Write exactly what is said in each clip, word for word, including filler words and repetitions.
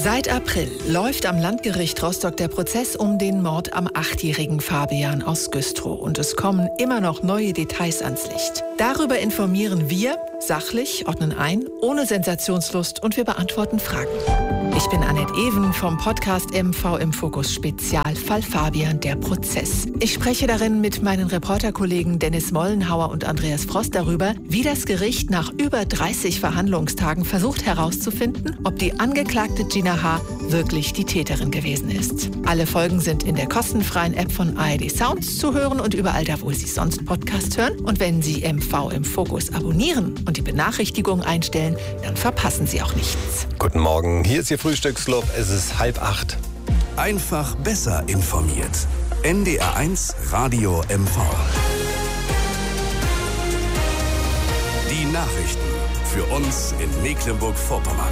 Seit April läuft am Landgericht Rostock der Prozess um den Mord am achtjährigen Fabian aus Güstrow. Und es kommen immer noch neue Details ans Licht. Darüber informieren wir, sachlich, ordnen ein, ohne Sensationslust und wir beantworten Fragen. Ich bin Annette Even vom Podcast M V im Fokus Spezialfall Fabian, der Prozess. Ich spreche darin mit meinen Reporterkollegen Dennis Mollenhauer und Andreas Frost darüber, wie das Gericht nach über dreißig Verhandlungstagen versucht herauszufinden, ob die angeklagte Gina H. wirklich die Täterin gewesen ist. Alle Folgen sind in der kostenfreien App von A R D Sounds zu hören und überall da, wo Sie sonst Podcast hören. Und wenn Sie M V im Fokus abonnieren und die Benachrichtigung einstellen, dann verpassen Sie auch nichts. Guten Morgen, hier ist Ihr Frühstücksclub. Es ist halb acht. Einfach besser informiert. N D R eins Radio M V. Die Nachrichten für uns in Mecklenburg-Vorpommern.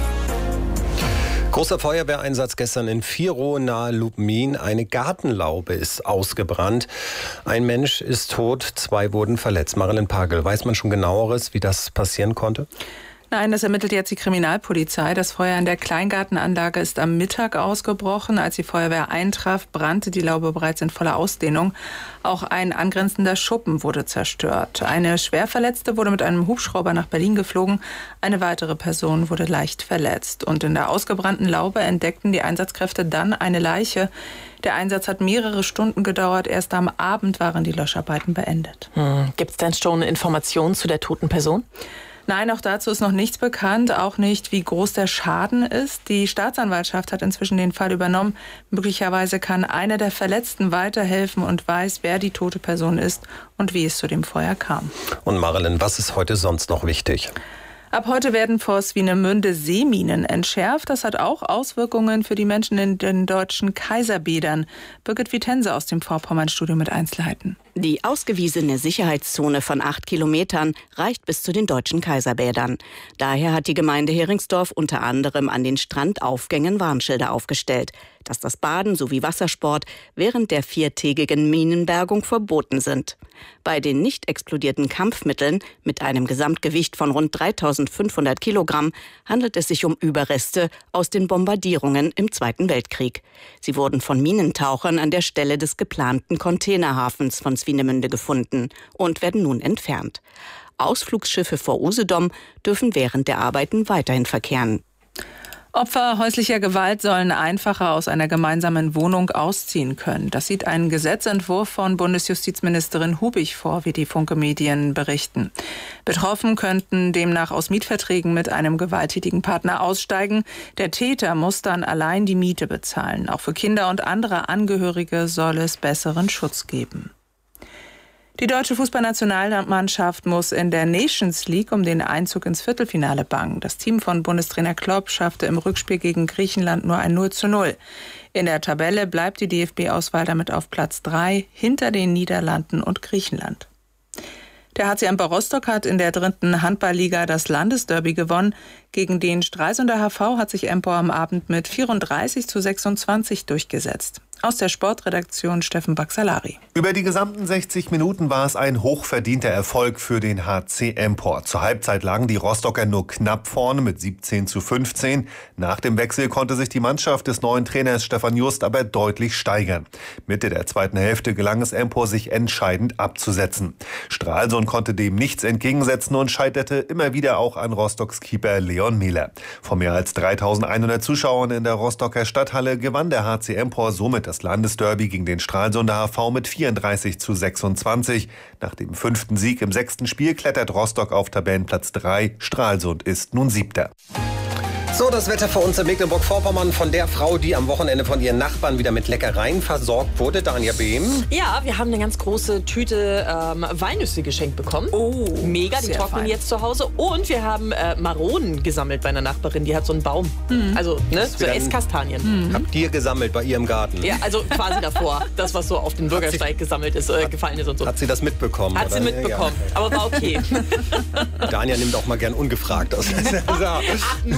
Großer Feuerwehreinsatz gestern in Virow nahe Lubmin. Eine Gartenlaube ist ausgebrannt. Ein Mensch ist tot, zwei wurden verletzt. Marilyn Pagel, weiß man schon Genaueres, wie das passieren konnte? Nein, das ermittelt jetzt die Kriminalpolizei. Das Feuer in der Kleingartenanlage ist am Mittag ausgebrochen. Als die Feuerwehr eintraf, brannte die Laube bereits in voller Ausdehnung. Auch ein angrenzender Schuppen wurde zerstört. Eine Schwerverletzte wurde mit einem Hubschrauber nach Berlin geflogen. Eine weitere Person wurde leicht verletzt. Und in der ausgebrannten Laube entdeckten die Einsatzkräfte dann eine Leiche. Der Einsatz hat mehrere Stunden gedauert. Erst am Abend waren die Löscharbeiten beendet. Hm. Gibt es denn schon Informationen zu der toten Person? Nein, auch dazu ist noch nichts bekannt, auch nicht, wie groß der Schaden ist. Die Staatsanwaltschaft hat inzwischen den Fall übernommen. Möglicherweise kann einer der Verletzten weiterhelfen und weiß, wer die tote Person ist und wie es zu dem Feuer kam. Und Marilyn, was ist heute sonst noch wichtig? Ab heute werden vor Swinemünde Seeminen entschärft. Das hat auch Auswirkungen für die Menschen in den deutschen Kaiserbädern. Birgit Vitense aus dem Vorpommern-Studio mit Einzelheiten. Die ausgewiesene Sicherheitszone von acht Kilometern reicht bis zu den deutschen Kaiserbädern. Daher hat die Gemeinde Heringsdorf unter anderem an den Strandaufgängen Warnschilder aufgestellt, dass das Baden sowie Wassersport während der viertägigen Minenbergung verboten sind. Bei den nicht explodierten Kampfmitteln mit einem Gesamtgewicht von rund dreitausendfünfhundert Kilogramm handelt es sich um Überreste aus den Bombardierungen im Zweiten Weltkrieg. Sie wurden von Minentauchern an der Stelle des geplanten Containerhafens von Swinemünde gefunden und werden nun entfernt. Ausflugsschiffe vor Usedom dürfen während der Arbeiten weiterhin verkehren. Opfer häuslicher Gewalt sollen einfacher aus einer gemeinsamen Wohnung ausziehen können. Das sieht ein Gesetzentwurf von Bundesjustizministerin Hubig vor, wie die Funke-Medien berichten. Betroffen könnten demnach aus Mietverträgen mit einem gewalttätigen Partner aussteigen. Der Täter muss dann allein die Miete bezahlen. Auch für Kinder und andere Angehörige soll es besseren Schutz geben. Die deutsche Fußballnationalmannschaft muss in der Nations League um den Einzug ins Viertelfinale bangen. Das Team von Bundestrainer Klopp schaffte im Rückspiel gegen Griechenland nur ein null zu null. In der Tabelle bleibt die D F B-Auswahl damit auf Platz drei hinter den Niederlanden und Griechenland. Der H C Empor Rostock hat in der dritten Handballliga das Landesderby gewonnen. Gegen den Stralsunder H V hat sich Empor am Abend mit vierunddreißig zu sechsundzwanzig durchgesetzt. Aus der Sportredaktion Steffen Baxalari. Über die gesamten sechzig Minuten war es ein hochverdienter Erfolg für den H C Empor. Zur Halbzeit lagen die Rostocker nur knapp vorne mit siebzehn zu fünfzehn. Nach dem Wechsel konnte sich die Mannschaft des neuen Trainers Stefan Just aber deutlich steigern. Mitte der zweiten Hälfte gelang es Empor, sich entscheidend abzusetzen. Stralsund konnte dem nichts entgegensetzen und scheiterte immer wieder auch an Rostocks Keeper Leon Mehler. Vor mehr als dreitausendeinhundert Zuschauern in der Rostocker Stadthalle gewann der H C Empor somit das Landesderby gegen den Stralsunder H V mit vierunddreißig zu sechsundzwanzig. Nach dem fünften Sieg im sechsten Spiel klettert Rostock auf Tabellenplatz drei. Stralsund ist nun Siebter. So, das Wetter für uns in Mecklenburg-Vorpommern von der Frau, die am Wochenende von ihren Nachbarn wieder mit Leckereien versorgt wurde, Danja Behm. Ja, wir haben eine ganz große Tüte ähm, Walnüsse geschenkt bekommen. Oh, mega, die trocknen fein. jetzt zu Hause. Und wir haben äh, Maronen gesammelt bei einer Nachbarin, die hat so einen Baum. Mhm. Also, ne, so Esskastanien. Mhm. Habt ihr gesammelt bei ihrem Garten? Ja, also quasi davor. Das, was so auf den Bürgersteig gesammelt ist, äh, gefallen ist und so. Hat sie das mitbekommen? Hat oder? sie mitbekommen, ja, aber war okay. Danja nimmt auch mal gern ungefragt aus. Ach, nun komm.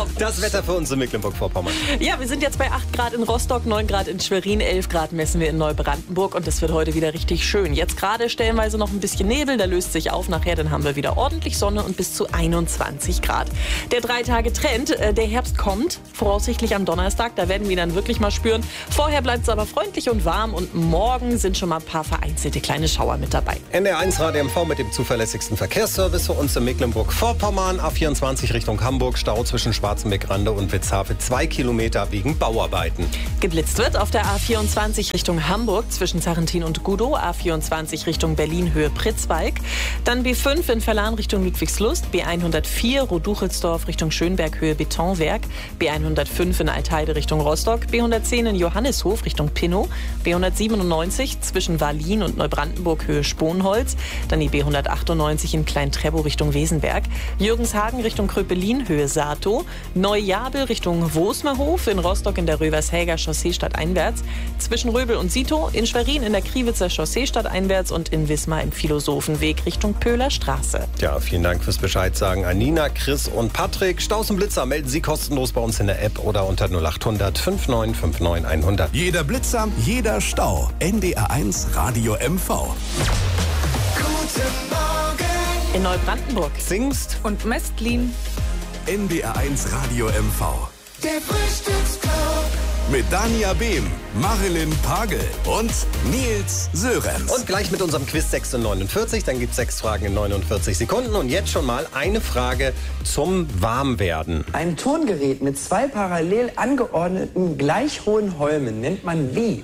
Das Wetter für uns in Mecklenburg-Vorpommern. Ja, wir sind jetzt bei acht Grad in Rostock, neun Grad in Schwerin, elf Grad messen wir in Neubrandenburg und das wird heute wieder richtig schön. Jetzt gerade stellenweise noch ein bisschen Nebel, der löst sich auf. Nachher dann haben wir wieder ordentlich Sonne und bis zu einundzwanzig Grad. Der drei Tage Trend, äh, der Herbst kommt, voraussichtlich am Donnerstag, da werden wir ihn dann wirklich mal spüren. Vorher bleibt es aber freundlich und warm und morgen sind schon mal ein paar vereinzelte kleine Schauer mit dabei. N D R eins Radio M V mit dem zuverlässigsten Verkehrsservice für uns in Mecklenburg-Vorpommern. A vierundzwanzig Richtung Hamburg, Stau zwischen Schwarzenbeck-Rande und Witzhafe, zwei Kilometer wegen Bauarbeiten. Geblitzt wird auf der A vierundzwanzig Richtung Hamburg zwischen Sarrentin und Gudow, A vierundzwanzig Richtung Berlin Höhe Pritzwalk, dann B fünf in Verlan Richtung Ludwigslust, B hundertvier Roduchelsdorf Richtung Schönberg Höhe Betonwerk, B hundertfünf in Altheide Richtung Rostock, B hundertzehn in Johannishof Richtung Pinnow, B hundertsiebenundneunzig zwischen Wallin und Neubrandenburg Höhe Sponholz, dann die B hundertachtundneunzig in Klein-Treppow Richtung Wesenberg, Jürgenshagen Richtung Kröpelin Höhe Sato, Neujabel Richtung Wosmerhof, in Rostock in der Rövershäger Chaussee stadteinwärts, zwischen Röbel und Sito, in Schwerin in der Kriwitzer Chaussee stadteinwärts und in Wismar im Philosophenweg Richtung Pöhler Straße. Ja, vielen Dank fürs Bescheid sagen an Nina, Chris und Patrick. Staus und Blitzer melden Sie kostenlos bei uns in der App oder unter null acht hundert fünfundneunzig neunundfünfzig hundert. Jeder Blitzer, jeder Stau. N D R eins Radio M V. Guten Morgen. In Neubrandenburg Singst Und Mestlin. N D R eins Radio M V. Der Frühstücksclub. Mit Dania Behm, Marilyn Pagel und Nils Sörenz. und gleich mit unserem Quiz sechs Uhr neunundvierzig. Dann gibt es sechs Fragen in neunundvierzig Sekunden. Und jetzt schon mal eine Frage zum Warmwerden. Ein Tongerät mit zwei parallel angeordneten gleich hohen Holmen nennt man wie?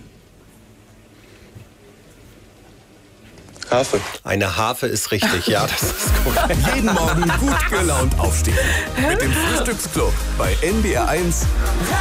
Harfe. Eine Harfe ist richtig, ja, das ist korrekt. Jeden Morgen gut gelaunt aufstehen. Mit dem Frühstücksclub bei N D R eins.